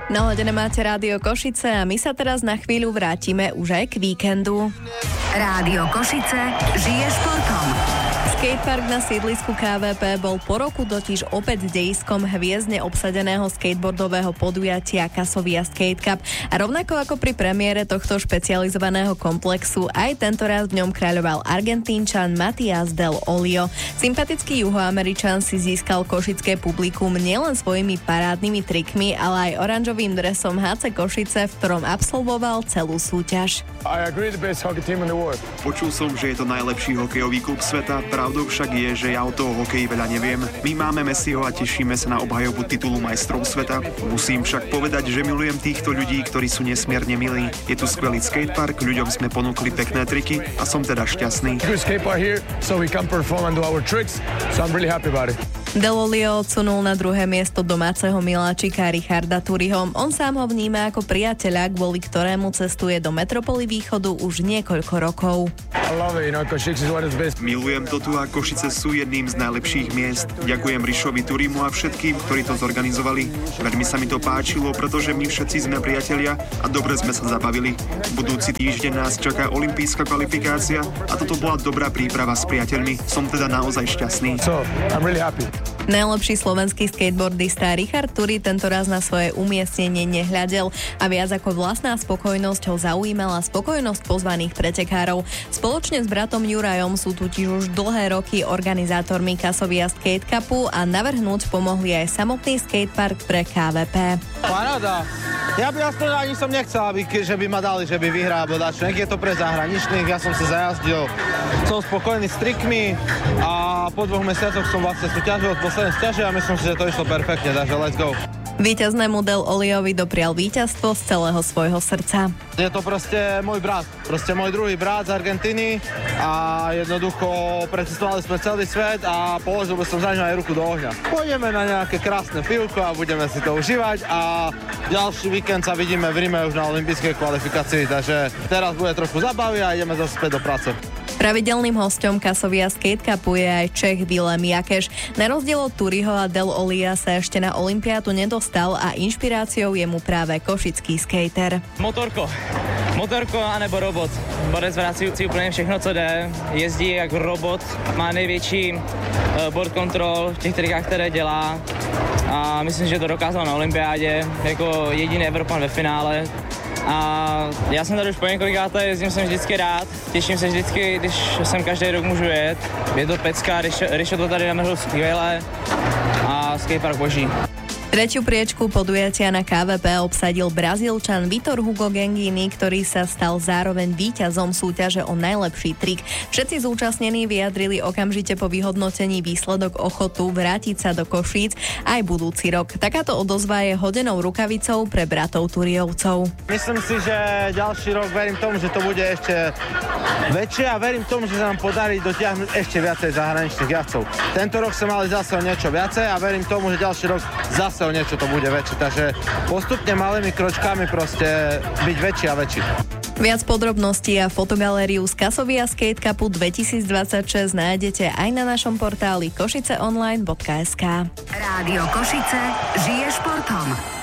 Naladené máte Rádio Košice a my sa teraz na chvíľu vrátime už aj k víkendu. Rádio Košice žije športom. Skatepark na sídlisku KVP bol po roku totiž opäť dejiskom hviezdne obsadeného skateboardového podujatia Casovia Skate Cup. A rovnako ako pri premiére tohto špecializovaného komplexu, aj tentoraz v ňom kráľoval Argentínčan Matías Del Olio. Sympatický Juhoameričan si získal košické publikum nielen svojimi parádnymi trikmi, ale aj oranžovým dresom HC Košice, v ktorom absolvoval celú súťaž. Počul som, že je to najlepší hokejový klub sveta. Pravdou však je, že ja o toho hokeji veľa neviem. My máme Messiho a tešíme sa na obhajobu titulu majstrov sveta. Musím však povedať, že milujem týchto ľudí, ktorí sú nesmierne milí. Je tu skvelý skatepark, ľuďom sme ponúkli pekné triky a som teda šťastný. Del Olio odsunul na druhé miesto domáceho miláčika Richarda Turiho. On sám ho vníma ako priateľa, kvôli ktorému cestuje do metropoly východu už niekoľko rokov. Milujem to tu a Košice sú jedným z najlepších miest. Ďakujem Rišovi Turimu a všetkým, ktorí to zorganizovali. Veľmi sa mi to páčilo, pretože my všetci sme priatelia a dobre sme sa zabavili. Budúci týždeň nás čaká olympijská kvalifikácia a toto bola dobrá príprava s priateľmi. Som teda naozaj šťastný. Najlepší slovenský skateboardista Richard Turi tentoraz na svoje umiestnenie nehľadel a viac ako vlastná spokojnosť ho zaujímala spokojnosť pozvaných pretekárov. Spoločne s bratom Jurajom sú totiž už dlhé roky organizátormi Casovia Skate Cupu a navrhnúť pomohli aj samotný skatepark pre KVP. Paráda. Ja by aspoň ani som nechcel, že by ma dali, že by vyhral, alebo dačo. Nech je to pre zahraničných, ja som sa zajazdil. Som spokojný s trikmi a po 2 mesiacoch som vlastne súťažil od poslednej súťaže a myslím si, že to išlo perfektne, takže let's go. Víťaznému Del Oliovi doprial víťazstvo z celého svojho srdca. Je to proste môj brat, môj druhý brat z Argentíny a jednoducho precestovali sme celý svet a položil by som za ňu aj ruku do ohňa. Pôjdeme na nejaké krásne pivko a budeme si to užívať a ďalší víkend sa vidíme v Ríme už na olympijskej kvalifikácii, takže teraz bude trochu zabavy a ideme zase späť do práce. Pravidelným hosťom Casovia Skate Cupu je aj Čech Vilém Jakeš. Na rozdiel od Turiho a Del Olia sa ešte na olympiádu nedostal a inšpiráciou je mu práve košický skater. Motorko anebo robot. Borec vrací si úplně všechno, co jde. Jezdí jak robot, má největší board control v těch trikách, které dělá. A myslím, že to dokázal na olympiádě jako jediný Evropan ve finále. A já jsem tady už po několikáté, jezdím sem vždycky rád, těším se vždycky, když sem každý rok můžu jet. Je to pecka, Rišo to tady navrhl skvěle a skatepark boží. Tretiu priečku podujatia na KVP obsadil Brazílčan Vitor Hugo Gengini, ktorý sa stal zároveň víťazom súťaže o najlepší trik. Všetci zúčastnení vyjadrili okamžite po vyhodnotení výsledok ochotu vrátiť sa do Košíc aj budúci rok. Takáto odozva je hodenou rukavicou pre bratov Turiovcov. Myslím si, že ďalší rok verím tomu, že to bude ešte väčšie a verím tomu, že sa nám podarí dotiahnuť ešte viacej zahraničných jazdcov. Tento rok sa mali zase o niečo viacej a verím tomu, že ďalší rok zase o niečo to bude väčšie, takže postupne malými kročkami proste byť väčší a väčší. Viac podrobností a fotogalériu z Casovia Skate Cupu 2026 nájdete aj na našom portáli košiceonline.sk. Rádio Košice žije športom.